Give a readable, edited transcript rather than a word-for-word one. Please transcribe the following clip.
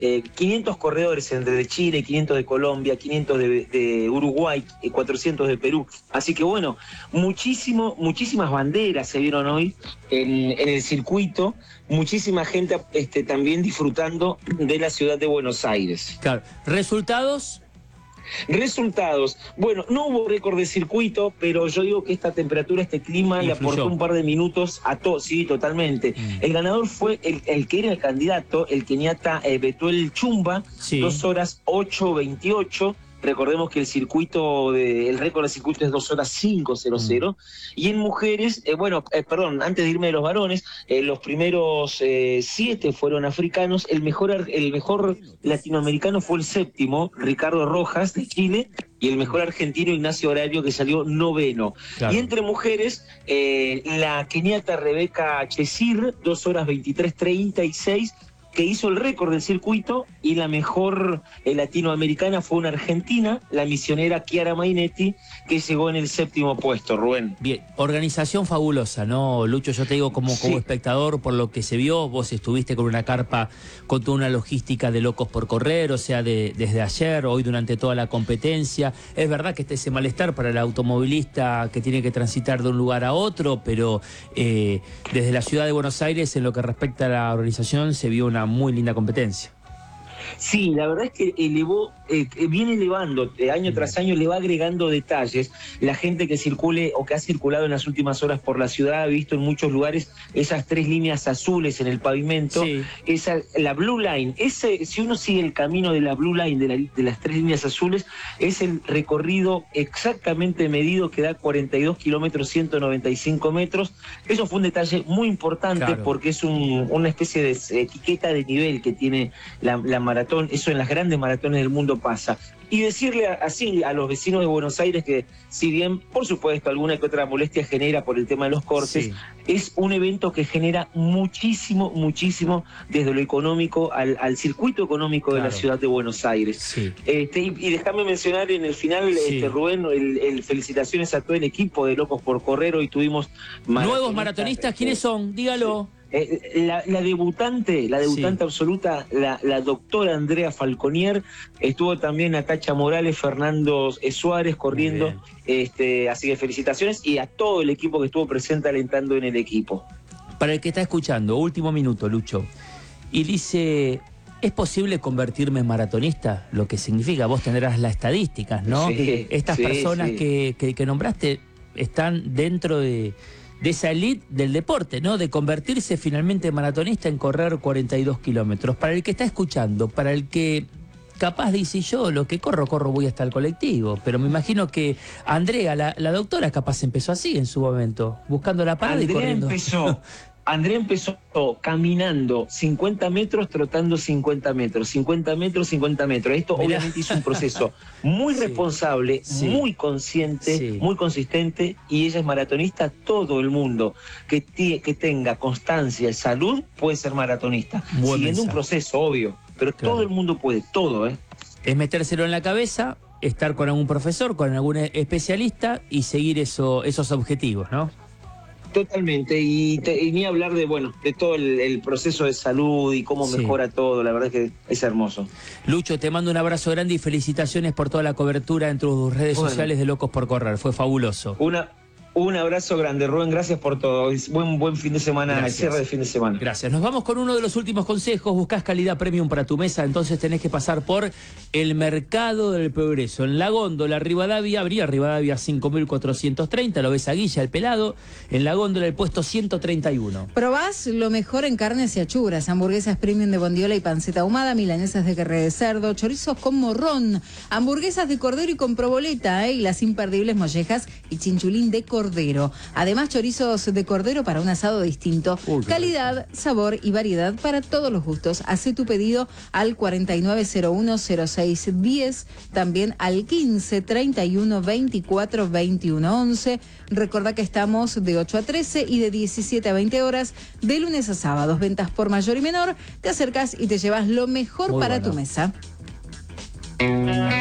500 corredores entre de Chile, 500 de Colombia, 500 de Uruguay, 400 de Perú. Así que bueno, muchísimas banderas se vieron hoy en el circuito, muchísima gente también disfrutando de la ciudad de Buenos Aires. Claro. ¿Resultados? Resultados. Bueno, no hubo récord de circuito, pero yo digo que esta temperatura, este clima, le aportó un par de minutos a todos. Sí, totalmente. El ganador fue el que era el candidato, el keniata Betuel Chumba, sí. 2 horas 8:28. Recordemos que el récord del circuito es 2 horas 5:00. Y en mujeres, antes de irme de los varones, los primeros 7 fueron africanos. El mejor latinoamericano fue el 7º, Ricardo Rojas, de Chile, y el mejor argentino, Ignacio Horario, que salió 9º. Claro. Y entre mujeres, la keniata Rebeca Chesir, 2 horas 23:36, que hizo el récord del circuito, y la mejor latinoamericana fue una argentina, la misionera Chiara Mainetti, que llegó en el 7º puesto, Rubén. Bien, organización fabulosa, ¿no, Lucho? Yo te digo como espectador, por lo que se vio, vos estuviste con una carpa, con toda una logística de locos por correr, o sea, desde ayer, hoy durante toda la competencia. Es verdad que está ese malestar para el automovilista que tiene que transitar de un lugar a otro, pero desde la ciudad de Buenos Aires, en lo que respecta a la organización, se vio una muy linda competencia. Sí, la verdad es que viene elevando, año tras año le va agregando detalles. La gente que circule o que ha circulado en las últimas horas por la ciudad ha visto en muchos lugares esas 3 líneas azules en el pavimento, sí. La Blue Line. Si uno sigue el camino de la Blue Line, de las 3 líneas azules, es el recorrido exactamente medido que da 42 kilómetros, 195 metros. Eso fue un detalle muy importante, claro, porque es una especie de etiqueta de nivel que tiene la maratón. Eso en las grandes maratones del mundo pasa. Y decirle así a los vecinos de Buenos Aires que, si bien, por supuesto, alguna que otra molestia genera por el tema de los cortes, sí, es un evento que genera muchísimo desde lo económico al circuito económico, claro, de la ciudad de Buenos Aires. Sí. Y déjame mencionar en el final, sí, Rubén, felicitaciones a todo el equipo de Locos por Correr. Hoy tuvimos nuevos maratonistas. ¿Quiénes son? Dígalo. Sí. La debutante sí, absoluta, la doctora Andrea Falconier, estuvo también Natacha Morales, Fernando Suárez corriendo, así que felicitaciones, y a todo el equipo que estuvo presente alentando en el equipo. Para el que está escuchando, último minuto, Lucho, y dice: ¿es posible convertirme en maratonista? Lo que significa, vos tendrás las estadísticas, ¿no? Sí, estas personas sí, que nombraste están dentro de esa elite del deporte, ¿no? De convertirse finalmente en maratonista, en correr 42 kilómetros. Para el que está escuchando, para el que capaz dice: yo lo que corro voy hasta el colectivo. Pero me imagino que Andrea, la doctora, capaz empezó así en su momento, buscando la parada y corriendo. Andrea empezó caminando 50 metros, trotando 50 metros, 50 metros, 50 metros. Esto obviamente hizo un proceso muy responsable, sí, muy consciente, sí, muy consistente, y ella es maratonista. Todo el mundo que tenga constancia y salud puede ser maratonista, siguiendo un proceso, obvio, pero claro, todo el mundo puede, todo, Es metérselo en la cabeza, estar con algún profesor, con algún especialista y seguir esos objetivos, ¿no? Totalmente, y ni hablar de todo el proceso de salud y cómo mejora todo. La verdad es que es hermoso. Lucho, te mando un abrazo grande y felicitaciones por toda la cobertura en tus redes sociales de Locos por Correr. Fue fabuloso. Un abrazo grande, Rubén, gracias por todo. Buen fin de semana, gracias. Cierre de fin de semana. Gracias. Nos vamos con uno de los últimos consejos. Buscás calidad premium para tu mesa, entonces tenés que pasar por el Mercado del Progreso. En la góndola Rivadavia, avenida Rivadavia 5430, lo ves a Guilla, el pelado, en la góndola el puesto 131. Probás lo mejor en carnes y achuras, hamburguesas premium de bondiola y panceta ahumada, milanesas de carne de cerdo, chorizos con morrón, hamburguesas de cordero y con proboleta, y las imperdibles mollejas y chinchulín de cordero. Además, chorizos de cordero para un asado distinto. Calidad, sabor y variedad para todos los gustos. Hacé tu pedido al 4901-0610, también al 1531-242111. Recordá que estamos de 8 a 13 y de 17 a 20 horas, de lunes a sábados. Ventas por mayor y menor. Te acercas y te llevas lo mejor para tu mesa.